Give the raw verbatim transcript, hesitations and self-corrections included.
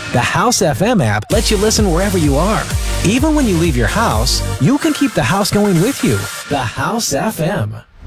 The House F M app lets you listen wherever you are. Even when you leave your house, you can keep the house going with you. The House F M.